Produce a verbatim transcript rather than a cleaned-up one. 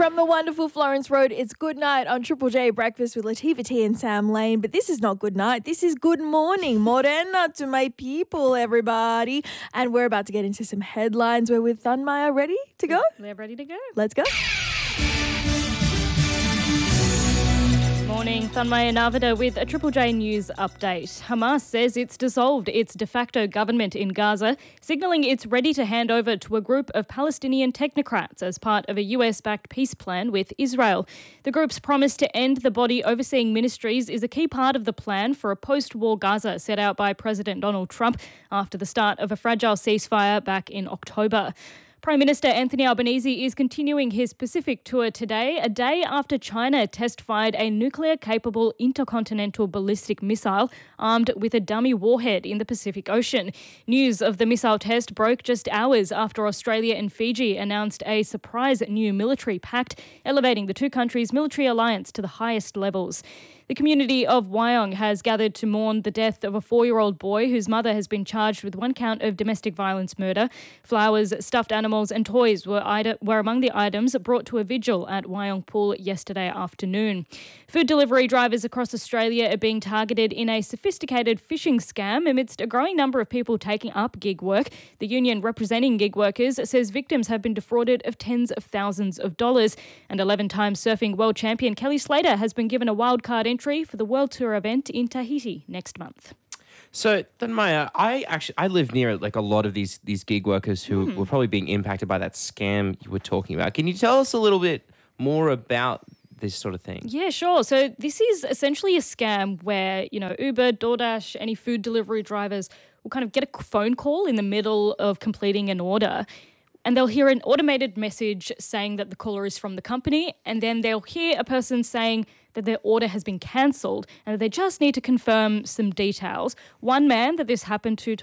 From the wonderful Florence Road, it's Good Night on Triple J Breakfast with Latifah T and Sam Lane. But this is not good night. This is good morning. Morena to my people, everybody. And we're about to get into some headlines. We're with Thunmaya. Ready to go? We're ready to go. Let's go. Morning, Thunmaya Navida with a Triple J News update. Hamas says it's dissolved its de facto government in Gaza, signalling it's ready to hand over to a group of Palestinian technocrats as part of a U S-backed peace plan with Israel. The group's promise to end the body overseeing ministries is a key part of the plan for a post-war Gaza set out by President Donald Trump after the start of a fragile ceasefire back in October. Prime Minister Anthony Albanese is continuing his Pacific tour today, a day after China test-fired a nuclear-capable intercontinental ballistic missile armed with a dummy warhead in the Pacific Ocean. News of the missile test broke just hours after Australia and Fiji announced a surprise new military pact, elevating the two countries' military alliance to the highest levels. The community of Wyong has gathered to mourn the death of a four-year-old boy whose mother has been charged with one count of domestic violence murder. Flowers, stuffed animals and toys were, ide- were among the items brought to a vigil at Wyong Pool yesterday afternoon. Food delivery drivers across Australia are being targeted in a sophisticated phishing scam amidst a growing number of people taking up gig work. The union representing gig workers says victims have been defrauded of tens of thousands of dollars. And eleven-time surfing world champion Kelly Slater has been given a wildcard entry for the World Tour event in Tahiti next month. So, Thunmaya, I actually I live near like a lot of these these gig workers who mm. were probably being impacted by that scam you were talking about. Can you tell us a little bit more about this sort of thing? Yeah, sure. So this is essentially a scam where, you know, Uber, DoorDash, any food delivery drivers will kind of get a phone call in the middle of completing an order. And they'll hear an automated message saying that the caller is from the company, and then they'll hear a person saying that their order has been cancelled and that they just need to confirm some details. One man that this happened to